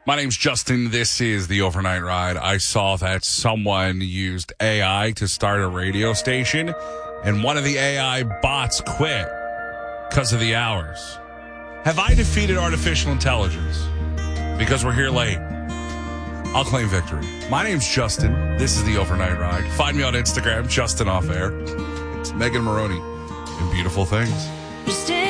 My name's Justin. This is the Overnight Ride. I saw that someone used AI to start a radio station, and one of the AI bots quit because of the hours. Have I defeated artificial intelligence? Because we're here late. I'll claim victory. My name's Justin. This is the Overnight Ride. Find me on Instagram, Justin Off Air. It's Megan Maroney and Beautiful Things.